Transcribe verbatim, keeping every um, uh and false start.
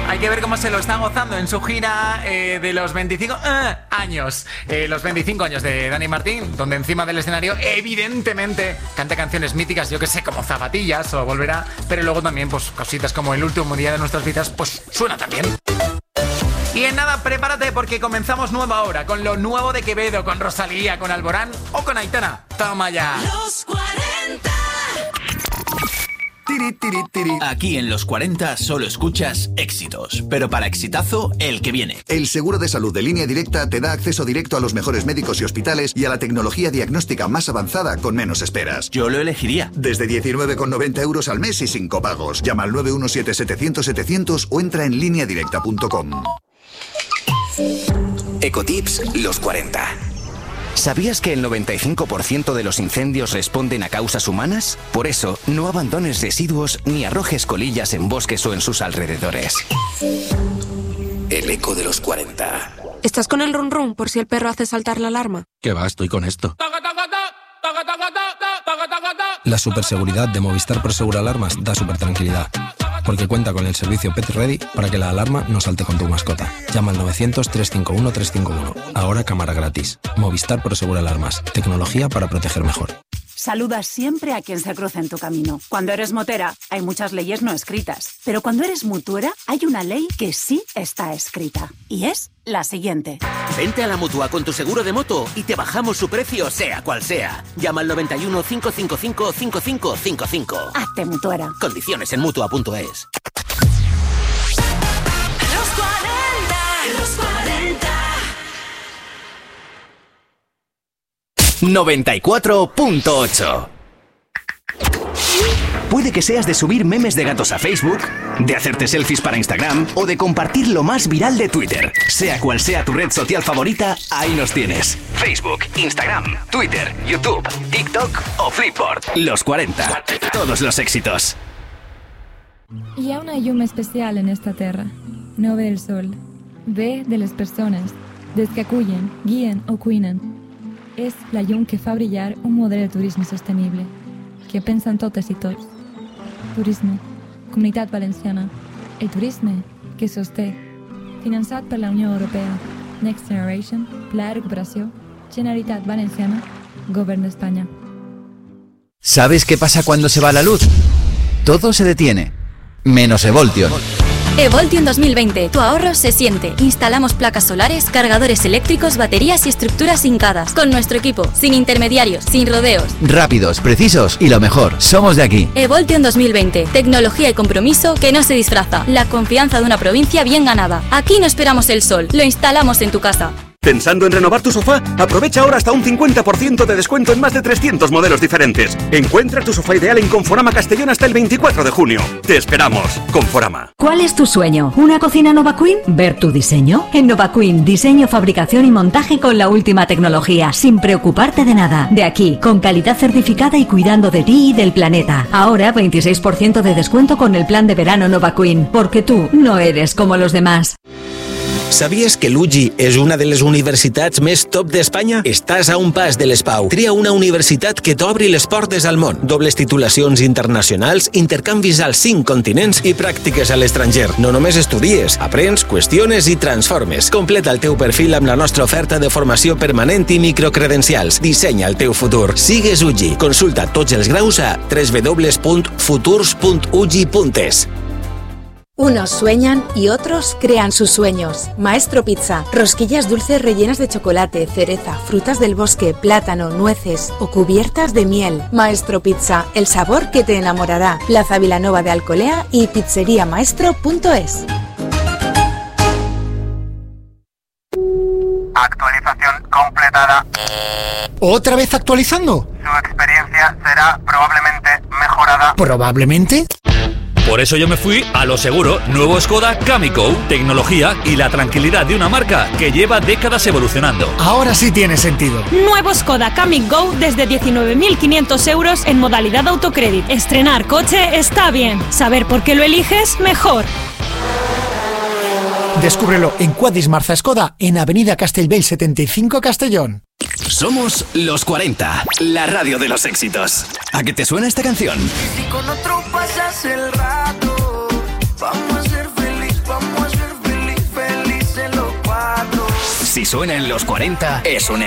Hay que ver cómo se lo está gozando en su gira eh, de los veinticinco eh, años. Eh, los veinticinco años de Dani Martín, donde encima del escenario, evidentemente, canta canciones míticas, yo que sé, como Zapatillas o Volverá, pero luego también, pues, cositas como El último día de nuestras vidas, pues, suena también. Y en nada, prepárate porque comenzamos nueva hora con lo nuevo de Quevedo, con Rosalía, con Alborán o con Aitana. Toma ya. Los cuarenta. Tiri, tiri, tiri. Aquí en Los cuarenta solo escuchas éxitos, pero para exitazo, el que viene. El seguro de salud de Línea Directa te da acceso directo a los mejores médicos y hospitales y a la tecnología diagnóstica más avanzada con menos esperas. Yo lo elegiría. Desde diecinueve con noventa euros al mes y sin copagos. Llama al nueve uno siete setecientos setecientos o entra en línea directa punto com. Ecotips Los cuarenta. ¿Sabías que el noventa y cinco por ciento de los incendios responden a causas humanas? Por eso, no abandones residuos ni arrojes colillas en bosques o en sus alrededores. El eco de los cuarenta. ¿Estás con el run run por si el perro hace saltar la alarma? ¿Qué va? Estoy con esto. La superseguridad de Movistar Prosegur Alarmas da super tranquilidad, porque cuenta con el servicio Pet Ready para que la alarma no salte con tu mascota. Llama al novecientos, trescientos cincuenta y uno, trescientos cincuenta y uno. Ahora cámara gratis. Movistar Prosegur Alarmas. Tecnología para proteger mejor. Saluda siempre a quien se cruza en tu camino. Cuando eres motera, hay muchas leyes no escritas. Pero cuando eres mutuera, hay una ley que sí está escrita. Y es la siguiente. Vente a la Mutua con tu seguro de moto y te bajamos su precio, sea cual sea. Llama al noventa y uno, cinco cinco cinco, cinco cinco cinco cinco. Hazte mutuera. Condiciones en mutua punto es. Los cuarenta. Los cuarenta. noventa y cuatro punto ocho. Puede que seas de subir memes de gatos a Facebook, de hacerte selfies para Instagram o de compartir lo más viral de Twitter. Sea cual sea tu red social favorita, ahí nos tienes. Facebook, Instagram, Twitter, YouTube, TikTok o Flipboard. Los cuarenta. Todos los éxitos. Hi ha una llum especial en esta terra. No ve el sol. Ve de les persones, des que acullen, guien o cuinen. És la llum que fa brillar un model de turisme sostenible, que pensa en totes i tots. Turisme, Comunitat Valenciana, el turisme que sosté. Finançat per la Unió Europea, Next Generation, Pla de Recuperació, Generalitat Valenciana, Govern d'Espanya. ¿Sabes qué pasa cuando se va la luz? Todo se detiene, menos Evoltion. Evoltion dos mil veinte. Tu ahorro se siente. Instalamos placas solares, cargadores eléctricos, baterías y estructuras hincadas. Con nuestro equipo, sin intermediarios, sin rodeos. Rápidos, precisos y lo mejor, somos de aquí. Evoltion dos mil veinte. Tecnología y compromiso que no se disfraza. La confianza de una provincia bien ganada. Aquí no esperamos el sol, lo instalamos en tu casa. ¿Pensando en renovar tu sofá? Aprovecha ahora hasta un cincuenta por ciento de descuento en más de trescientos modelos diferentes. Encuentra tu sofá ideal en Conforama Castellón hasta el veinticuatro de junio. Te esperamos, Conforama. ¿Cuál es tu sueño? ¿Una cocina Nova Queen? ¿Ver tu diseño? En Nova Queen, diseño, fabricación y montaje con la última tecnología, sin preocuparte de nada. De aquí, con calidad certificada y cuidando de ti y del planeta. Ahora veintiséis por ciento de descuento con el plan de verano Nova Queen, porque tú no eres como los demás. Sabies que l'U G I és una de les universitats més top d'Espanya? Estàs a un pas de l'ESPAU. Tria una universitat que t'obri les portes al món. Dobles titulacions internacionals, intercanvis als cinc continents i pràctiques a l'estranger. No només estudies, aprens, qüestiones i transformes. Completa el teu perfil amb la nostra oferta de formació permanent i microcredencials. Dissenya el teu futur. Sigues U G I. Consulta tots els graus a doble u doble u doble u punt futurs punt u g i punt es. Unos sueñan y otros crean sus sueños. Maestro Pizza. Rosquillas dulces rellenas de chocolate, cereza, frutas del bosque, plátano, nueces o cubiertas de miel. Maestro Pizza. El sabor que te enamorará. Plaza Vilanova de Alcolea y pizzería maestro punto es. Actualización completada. ¿Otra vez actualizando? Su experiencia será probablemente mejorada. ¿Probablemente? Por eso yo me fui a lo seguro. Nuevo Skoda Kamico. Tecnología y la tranquilidad de una marca que lleva décadas evolucionando. Ahora sí tiene sentido. Nuevo Skoda Kamiq desde diecinueve mil quinientos euros en modalidad autocrédit. Estrenar coche está bien. Saber por qué lo eliges, mejor. Descúbrelo en Quadris Marza Skoda en Avenida Castellbell setenta y cinco, Castellón. Somos Los cuarenta, la radio de los éxitos. ¿A qué te suena esta canción? Si con otro pasas el rato, vamos a ser feliz, vamos Si suena en los cuarenta, es un